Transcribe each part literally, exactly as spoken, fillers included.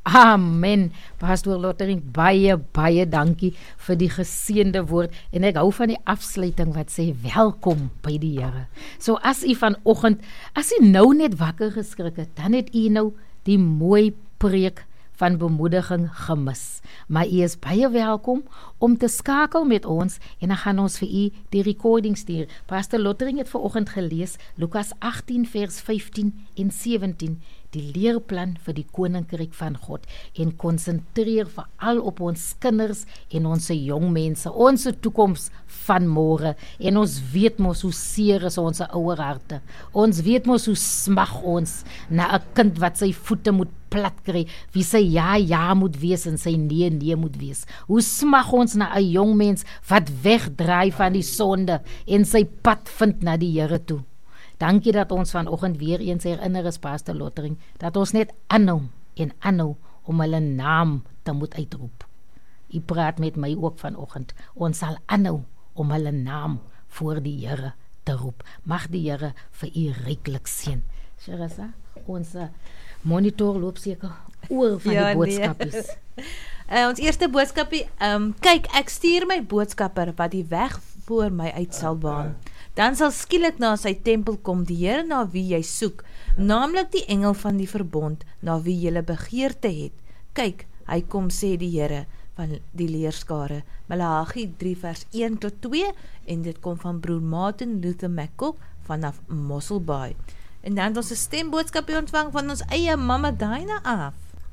Amen. Pastoor Lottering, baie, baie dankie vir die geseënde woord. En ek hou van die afsluiting wat sê, welkom by die Here. So as u vanoggend, as u nou net wakker geskrik het, dan het u nou die mooi preek van bemoediging gemis. Maar u is baie welkom om te skakel met ons en dan gaan ons vir u die recording stuur. Pastor Lottering het vanoggend gelees Lukas agttien vers vyftien en sewentien, die leerplan vir die koninkryk van God en konsentreer veral op ons kinders en ons jong mense, ons toekoms van môre. En ons weet mos hoe seer is ons ouer harte. Ons weet mos hoe smag ons na 'n kind wat sy voete moet plat kry, wie sy ja ja moet wees en sy nee nee moet wees. Hoe smag ons na 'n jong mens wat wegdraai van die sonde en sy pad vind na die Here toe. Dankie dat ons vanoggend weer eens herinner is, Pastor Lottering, dat ons net aanhou en aanhou om hulle naam te moet uitroep. U praat met my ook vanoggend. Ons sal aanhou om hulle naam voor die Here te roep. Mag die Here vir u ryklik seën. Sharasa, ons monitor loop seker oor van ja, die boodskapies. Nee. uh, ons eerste boodskapie, um, kyk, ek stuur my boodskapper wat die weg voor my uit sal baan. Dan sal skielik na sy tempel kom die Here na wie jy soek, naamlik die engel van die verbond, na wie jy begeerte het. Kyk, hy kom, sê die Here van die leerskare. Maleagi drie vers een tot twee, en dit kom van broer Martin Luther McCook vanaf Mosselbaai. En dan het ons 'n stemboodskapie ontvang van ons eie Mama Dinah af.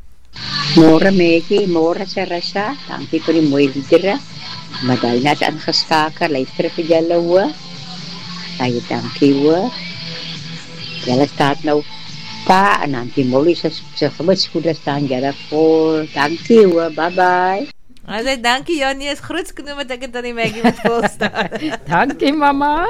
Môre Maggie, môre Sarasa, dankie vir die mooi liedere. Madalina het aangeskakel, luister vir julle hoor. Baie dankie hoor. Julle staat nou pa en Auntie Molly se gebedskoede staan julle voor. Dankie hoor, bye bye. Hy sê dankie Janie, is grootskenoem wat ek het aan die Maggie wat vol staan. Dankie mama.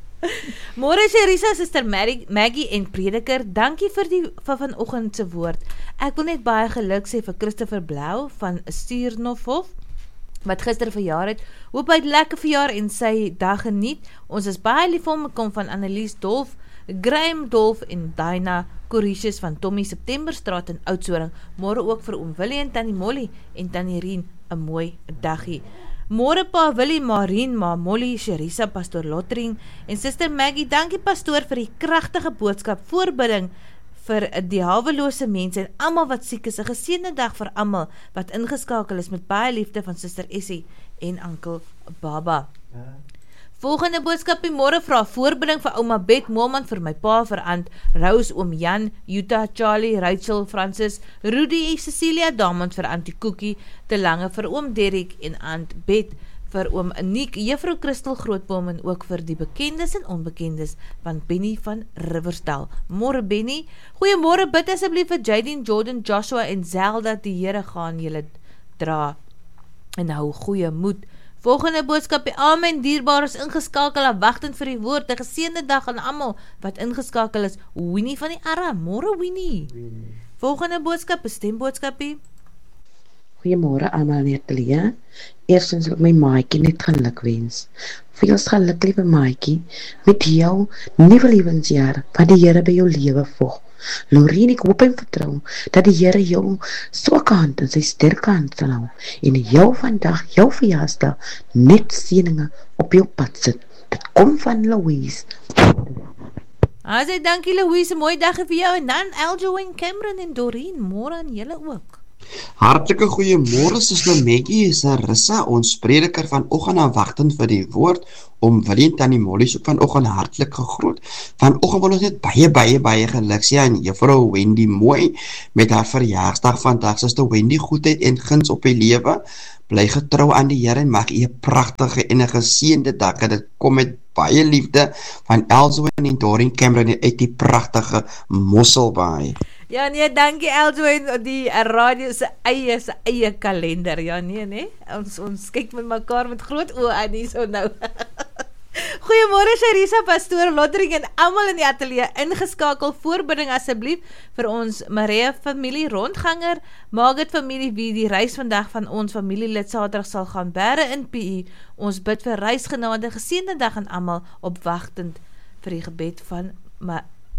Môre Sherisa, Suster Maggie en prediker, dankie vir die vir vanoggend se woord. Ek wil net baie geluk sê vir Christopher Blau van Stuurnoffhof, wat gister verjaar het. Hoop hy het lekker verjaar en sy dag geniet. Ons is baie lief vir hom, kom van Annelies Dolf, Graham Dolf en Dinah Corricius van Tommy Septemberstraat in Oudtshoorn. Môre ook vir oom Willie en tannie Molly en tannie Rien 'n mooi dagie. Môre pa Willie, Marien, ma Molly, Sherisa, Pastoor Lottering en Suster Maggie, dankie pastoor vir die kragtige boodskap, voorbidding vir die hawelose mense en almal wat siek is. 'n geseënde dag vir almal wat ingeskakel is, met baie liefde van Suster Essie en Ankel Baba. Ja. Volgende boodskapie, môre vra voorbidding vir ouma Bet Moelman, vir my pa, vir Aunt Rose, oom Jan, Jutta, Charlie, Rachel, Francis, Rudy, Cecilia, Damond vir Auntie Cookie, te lange vir oom Derek en Aunt Bet, vir oom Niek, juffrou Christel Grootboom en ook vir die bekendes en onbekendes van Benny van Riversdal. Môre Benny, goeiemôre, bid asseblief vir Jadine, Jordan, Joshua en Zelda, die Here gaan julle dra en hou goeie moed. Volgende boodskapie, amen, dierbaar is ingeskakel en wagtend vir die woord, 'n geseënde dag aan almal wat ingeskakel is. Winnie van die Arra, môre Winnie. Winnie. Volgende boodskap, stemboodskapie. Goeiemôre almal in die ateljee. Eerstens wil ek my maatjie net geluk wens. Veel geluk, liewe maatjie, met jou nuwe lewensjaar, wat die Here by jou lewe voeg. Lorien, ek hoop en vertrou dat die Here jou swakke hand en sy sterke hand sal hou en jou vandag, jou verjaarsdag, net seëninge op jou pad sit. Dit kom van Louise. Hy sê dankie Louise, mooi dag vir jou en dan Eljo en Cameron en Doreen, môre aan julle ook. Hartlike goeiemôre, Suster Maggie, is Sarissa, ons prediker vanoggend aan wagtend vir die woord, om Willie en tannie Molly ook vanoggend hartlik gegroet. Vanoggend wil ons net baie, baie, baie geluk sê aan juffrou Wendy Mooi, met haar verjaarsdag vandag. Suster Wendy, goedheid en guns op die lewe, bly getrou aan die Here en mag u 'n pragtige en 'n geseënde dag, en dit kom met baie liefde van Elzo en Doreen Cameron uit die pragtige Mosselbaai. Ja nee, dankie Eljo en die radio se eie se eie kalender. Ja nee, nee. Ons ons kyk met mekaar met groot oë aan hier so nou. Goeiemôre Sherisa, Pastoor Lottering en almal in die ateljee ingeskakel. Voorbidding asseblief vir ons Maria familie rondganger, Margaret familie wie die reis vandag van ons familielid Saterdag sal gaan bære in P U. Ons bid vir reisgenade, geseënde dag aan almal, opwagtend vir die gebed van Ma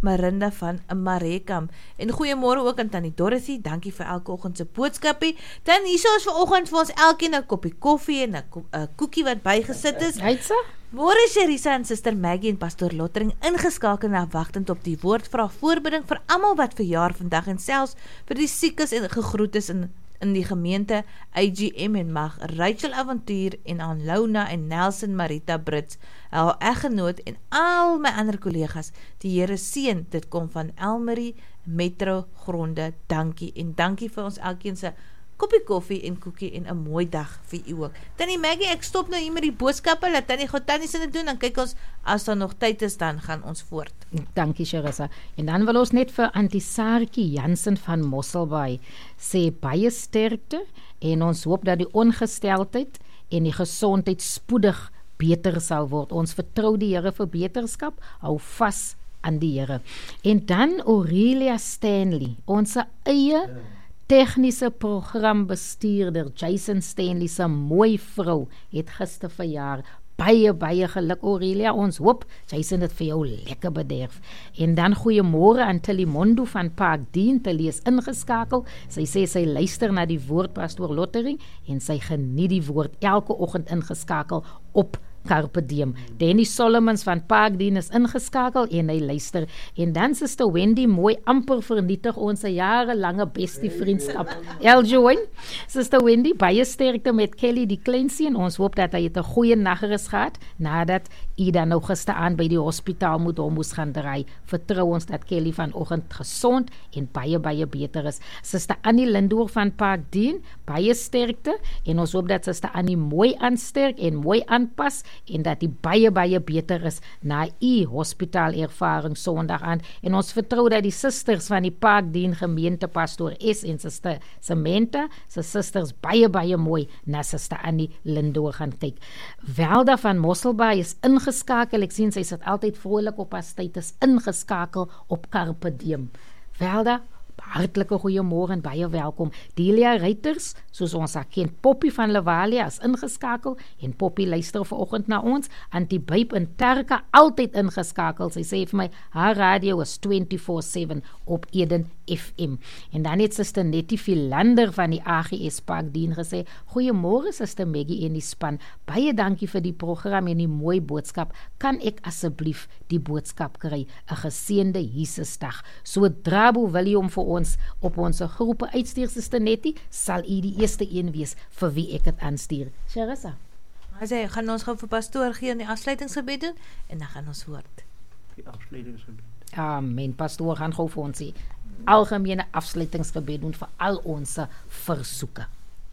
Marinda van Marekam. En goeiemôre ook aan Tannie Dorothy, dankie vir elke oggend se boodskapie. Dan hier is vanoggend vir ons elkeen 'n koppie koffie en 'n ko koekie wat bygesit is. Uitsa? Môre Sherisa en Suster Maggie en Pastoor Lottering ingeskakel na wagtend op die woord, vra voorbidding vir almal wat verjaar vandag en selfs vir die siekes en gegroet is in in die gemeente I G M en mag Rachel Avontuur en Anlona en Nelson Marita Brits, hul eggenoot en al my ander kollegas, die Here seën. Dit kom van Elmarie Metro Gronde, dankie en dankie vir ons elkeen se koppie koffie en koekie en 'n mooi dag vir u ook. Tannie Maggie, ek stop nou hier met die boodskappe, laat Tannie gou Tannie se doen, dan kyk ons, as daar nog tyd is, dan gaan ons voort. Dankie Sherissa. En dan wil ons net vir Auntie Saartjie Jansen van Mosselbaai sê baie sterkte en ons hoop dat die ongesteldheid en die gesondheid spoedig beter sal word. Ons vertrou die Here vir beterskap, hou vas aan die Here. En dan Aurelia Stanley, ons eie tegniese programbestuurder Jason Stanley se mooi vrou het gister verjaar. Baie, baie geluk Aurelia, ons hoop Jason het vir jou lekker bederf. En dan goeiemôre aan Tilimondo van Parkdien, Tilly is ingeskakel. Sy sê sy luister na die woord Pastoor Lottering en sy geniet die woord elke oggend ingeskakel op Carpe Diem. Danny Solomons van Parkdien is ingeskakel en hy luister. En dan Suster Wendy mooi amper vernietig ons jarelange bestie vriendskap. Eljoin, Suster Wendy, baie sterkte met Kelly die kleinsie en ons hoop dat hy het 'n goeie nagerus gehad nadat hy dan nou gisteraan by die hospitaal moet hom moes gaan draai. Vertrou ons dat Kelly vanoggend gesond en baie baie beter is. Suster Annie Lindoor van Parkdien, baie sterkte en ons hoop dat Suster Annie mooi aansterk en mooi aanpas en dat die baie, baie beter is na u hospitaal ervaring Sondag aan. En ons vertrou dat die sisters van die Parkdien gemeente, Pastoor S en Suster Samantha, sy sisters baie, baie mooi na Suster Annie Lindoor gaan kyk. Welda van Mosselbaai is ingeskakel, ek sien sy sit altyd vrolik op haar tyd, is ingeskakel op Carpe Diem. Welda, hartlike goeiemôre en baie welkom. Delia Reiters, soos ons haar ken, Poppy van Levalia is ingeskakel en Poppy luister vanoggend na ons. Antie Byp in Terka altyd ingeskakel. Sy sê vir my haar radio is twenty-four seven op Eden F M. En dan het Suster Nettie Philander van die A G S Parkdien gesê, goeiemôre Suster Maggie en die span. Baie dankie vir die program en die mooi boodskap. Kan ek asseblief die boodskap kry? 'n Geseënde Jesusdag. Sodra Bo William vir ons op ons groepe uitstuur, Suster Nettie, sal u die eerste een wees vir wie ek dit aanstuur. Sherissa. Hy sê, gaan ons gou vir pastoor gee en die afsluitingsgebed doen en dan gaan ons voort. Die afsluitingsgebed. Amen. Pastoor gaan gou vir ons die algemene afsluitingsgebed doen vir al ons versoeke.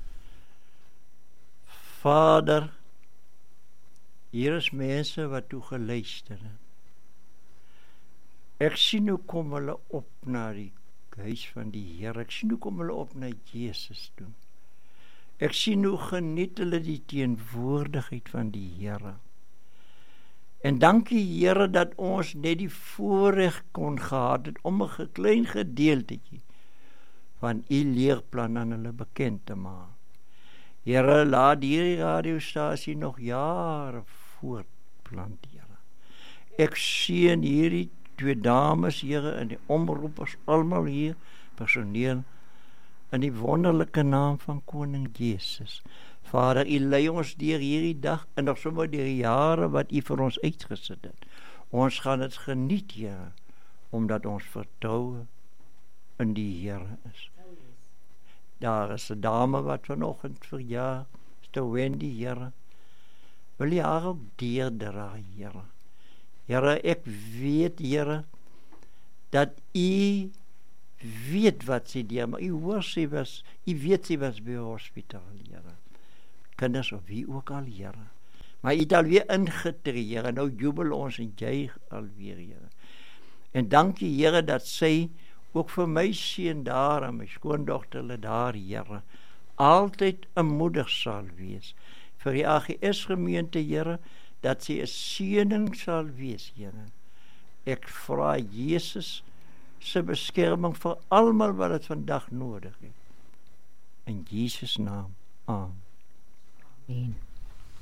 Vader, hier is mense wat toe geluister het. Ek sien hoe kom hulle op na die huis van die Here. Ek sien hoe kom hulle op na Jesus toe. Ek sien hoe geniet hulle die teenwoordigheid van die Here. En dankie Here dat ons net die voorreg kon gehad het om 'n klein gedeeltjie van u leerplan aan hulle bekend te maak. Here, laat hierdie radiostasie nog jare voortplant, Here. Ek sien hierdie twee dames, Here, en die omroepers, almal hier, personeel, in die wonderlike naam van Koning Jesus. Vader, u lei ons deur hierdie dag, en nog sommer deur die jare wat u vir ons uitgesit het. Ons gaan het geniet, Here, omdat ons vertroue in die Here is. Daar is 'n dame wat vanoggend verjaar, Suster Wendy, Here. Wil jy haar ook deerdra, Here? Here, ek weet, Here, dat u weet wat sy deur, maar u hoor sy was, u weet sy was by hospitaal, Here. Kinders of wie ook al, Here. Maar u het alweer ingetree, Here, nou jubel ons en juig alweer, Here. En dankie, Here, dat sy ook vir my seun daar en my skoondogter hulle daar, Here, altyd 'n moeder sal wees. Vir die A G S gemeente, Here, dat sy 'n seëning sal wees, Here. Ek vra Jesus se beskerming vir almal wat dit vandag nodig het. In Jesus naam. Amen. Amen.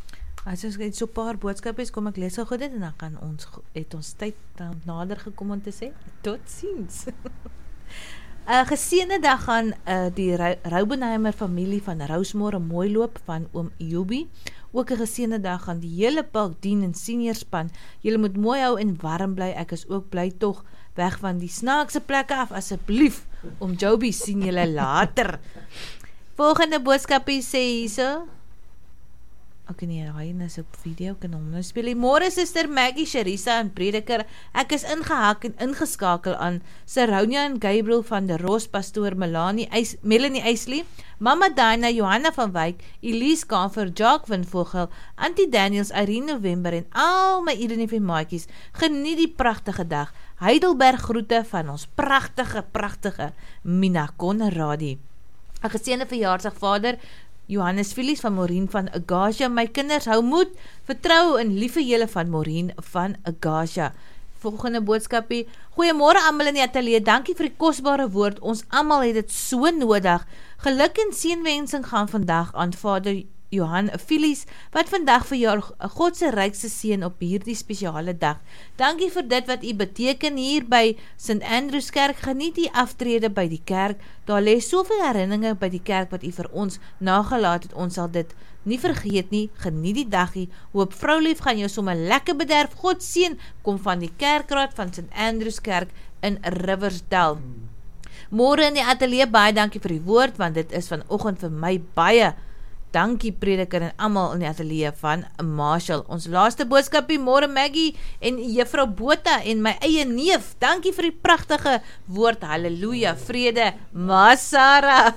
As ons het so 'n paar boodskapies, kom ek lees gou dit en dan kan ons het ons tyd dan nader gekom om te sê totsiens. 'n uh, Geseënde dag aan uh, die Raubenheimer familie van Rosemore mooi loop van oom Jobie. Ook 'n geseënde dag aan die hele Palkdien en senior span. Julle moet mooi hou en warm bly. Ek is ook bly tog weg van die snaakse plekke af, asseblief. Oom Jobie sien julle later. Volgende boodskapie sê hierso. Ok nee, hy is op video, kan hom nou speel. Môre Suster Maggie, Sharisa en Prediker. Ek is ingehak en ingeskakel aan Saronia en Gabriel van der Ros, Pastoor Melanie, Eis, Melanie Eisley, Mama Dina, Johanna van Wyk, Elise Kanfer, Jacques van Vogel, Auntie Daniels, Irene November en al my Irene en maatjies. Geniet die pragtige dag. Heidelberg groete van ons pragtige, pragtige Mina Conradie. 'n Geseënde verjaarsdag Vader Johannes Filies van Maureen van Agasha. My kinders, hou moed, vertrou en lief vir julle van Maureen van Agasha. Volgende boodskapie. Goeiemôre almal in die ateljee. Dankie vir die kosbare woord. Ons almal het dit so nodig. Geluk en seënwensing gaan vandag aan Vader Johan Filies, wat vandag verjaar, God se rykste seën op hierdie spesiale dag. Dankie vir dit wat u beteken hier by Saint Andrews Kerk. Geniet die aftrede by die kerk. Daar lê soveel herinneringe by die kerk wat u vir ons nagelaat het. Ons sal dit nie vergeet nie. Geniet die daggie. Hoop vroulief gaan jou sommer lekker bederf. God seën kom van die kerkraad van Saint Andrews Kerk in Riversdale. Môre in die ateljee, baie dankie vir die woord, want dit is vanoggend vir my baie. Dankie Prediker en almal in die ateljee van Marshall. Ons laaste boodskapie, môre Maggie en Juffrou Botha en my eie neef. Dankie vir die pragtige woord. Halleluja, vrede, Masara.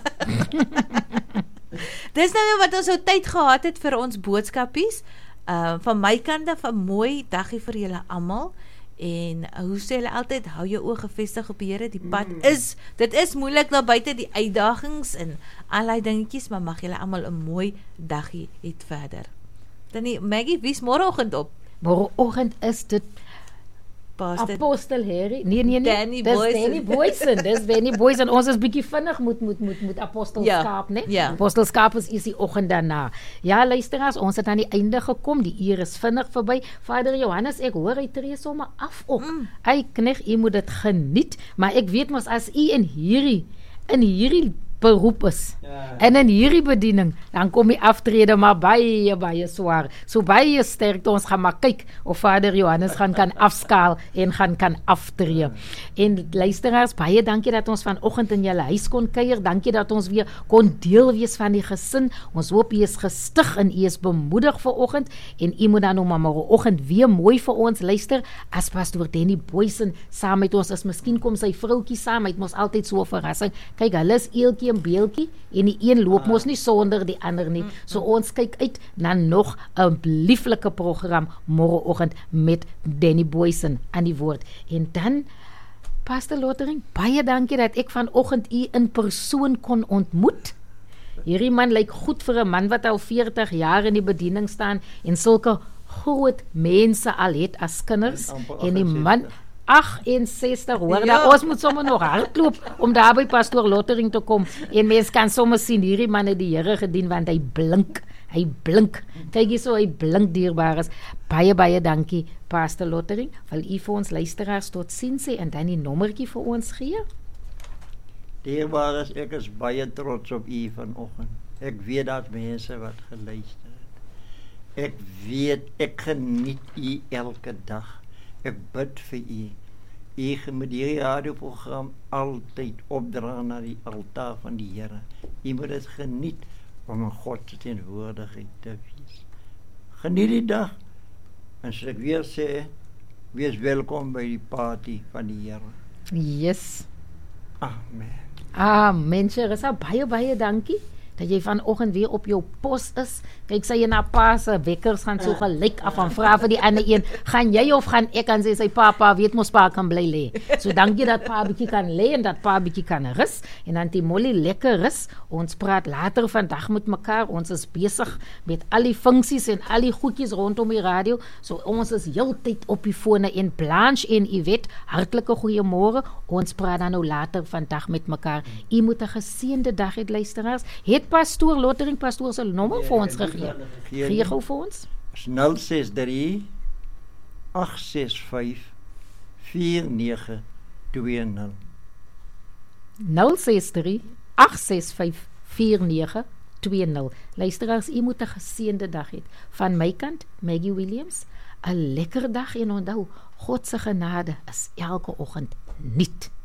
Dis nou wat ons so tyd gehad het vir ons boodskapies. Uh, van my kant af 'n mooi dagie vir julle almal. En hoe sê hulle altyd, hou jou oë gefestig op die Here, die pad mm. is, dit is moeilik daar buite, die uitdagings en allerlei dingetjies, maar mag julle almal 'n mooi dagie hê verder. Dan die Maggie, wie's môreoggend op? Môreoggend is dit Pastor Apostel Harry. Nee nee nee. Danny dis Boysen. Danny Boysen. Dis Danny Boysen. Ons is bietjie vinnig moet moet moet moet Apostelskaap, ja, né? Ja. Apostelskaap is is die oggend daarna. Ja, luisteraars, ons het aan die einde gekom. Die uur is vinnig verby. Vader Johannes, ek hoor hy tree sommer af op. Mm. Hy kneg, u moet dit geniet, maar ek weet mos as u in hierdie in hierdie beroep is. Ja. En in hierdie bediening, dan kom die aftrede maar baie, baie swaar. So baie sterk, ons gaan maar kyk of Vader Johannes gaan kan afskaal en gaan kan aftree. Ja. En luisteraars, baie dankie dat ons vanoggend in julle huis kon kuier. Dankie dat ons weer kon deel wees van die gesin. Ons hoop u is gestig en u is bemoedig vanoggend en u moet dan nou maar môreoggend weer mooi vir ons luister as Pastoor Danny Boysen saam met ons is. Miskien kom sy vroutjie saam, hy het mos altyd so 'n verrassing. Kyk, hulle is eeltjie en beeltjie en die een loop mos nie sonder die ander nie. So ons kyk uit na nog 'n lieflike program môreoggend met Danny Boysen aan die woord. En dan Pastor Lottering, baie dankie dat ek vanoggend u in persoon kon ontmoet. Hierdie man lyk goed vir 'n man wat al veertig jaar in die bediening staan en sulke groot mense al het as kinders en, en die man agt-en-sestig, hoor, ja. Ons moet sommer nog hardloop om daar by Pastoor Lottering te kom en mens kan sommer sien, hierdie man het die Here gedien, want hy blink, hy blink, kyk hier so, hy blink dierbaar is. Baie, baie dankie, Pastoor Lottering, wil u vir ons luisteraars tot sien sê en dan die nommertjie vir ons gee? Dierbaar is, ek is baie trots op u vanoggend. Ek weet dat mense wat geluister het. Ek weet, ek geniet u elke dag. Ek bid vir u. U moet hierdie radioprogram altyd opdra na die altaar van die Here. U moet dit geniet om in God se teenwoordigheid te wees. Geniet die dag en soos ek weer sê, wees welkom by die party van die Here. Yes. Amen. Amen. Sharisa, baie, baie dankie dat jy vanoggend weer op jou pos is. Kyk, sy en haar pa se wekkers gaan so gelyk af en vra vir die ander een, gaan jy of gaan ek? En sê sy papa, weet mos pa kan bly lê. So dankie dat pa bietjie kan lê en dat pa bietjie kan rus en dan die Molly lekker rus. Ons praat later vandag met mekaar. Ons is besig met al die funksies en al die goedjies rondom die radio. So ons is heeltyd op die fone en Blanche en Yvette, hartlike goeiemôre. Ons praat dan nou later vandag met mekaar. U moet 'n geseënde dag hê, luisteraars. Het Pastoor Lottering, Pastoor se nommer vir ons gegee. Gee gou vir ons. is nul ses drie agt ses vyf vier nege twee nul. nul ses drie agt ses vyf vier nege twee nul. Luisteraars, u moet 'n geseënde dag hê. Van my kant, Maggie Williams, 'n lekker dag en onthou, God se genade is elke oggend nuut.